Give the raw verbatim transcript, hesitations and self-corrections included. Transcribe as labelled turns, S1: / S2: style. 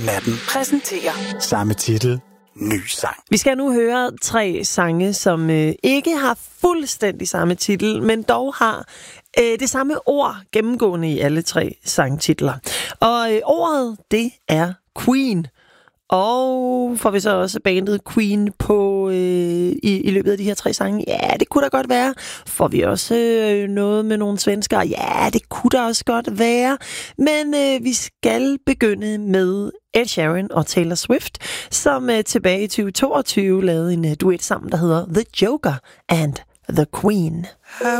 S1: Natten
S2: præsenterer
S1: samme titel, ny sang.
S3: Vi skal nu høre tre sange, som øh, ikke har fuldstændig samme titel, men dog har øh, det samme ord gennemgående i alle tre sangtitler. Og øh, ordet, det er Queen. Og får vi så også bandet Queen på øh, i, i løbet af de her tre sange? Ja, det kunne da godt være. Får vi også øh, noget med nogle svenskere? Ja, det kunne da også godt være. Men øh, vi skal begynde med Ed Sheeran og Taylor Swift, som øh, tilbage i tyve toogtyve lavede en øh, duet sammen, der hedder The Joker and the Queen.